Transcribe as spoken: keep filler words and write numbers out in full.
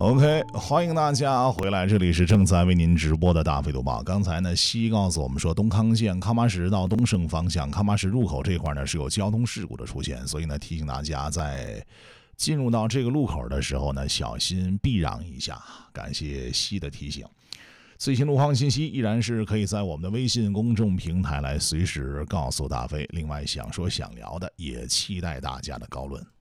OK， 欢迎大家回来，这里是正在为您直播的大飞读报。刚才呢，西告诉我们说，东康线喀马什到东胜方向喀马什入口这块呢是有交通事故的出现，所以呢提醒大家在进入到这个路口的时候呢，小心避让一下。感谢西的提醒。最新路况信息依然是可以在我们的微信公众平台来随时告诉大飞。另外想说想聊的，也期待大家的高论。